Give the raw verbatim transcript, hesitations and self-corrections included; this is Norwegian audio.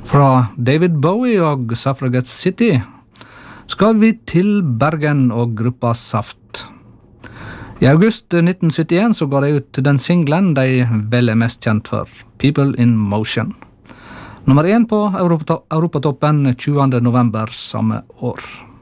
Fra David Bowie og Suffragette City skal vi til Bergen og gruppa Saft. I august nitten syttien så går de ut den singlen de vel er mest kjent for, People in Motion. Nummer én på Europatoppen tjuende november samme år.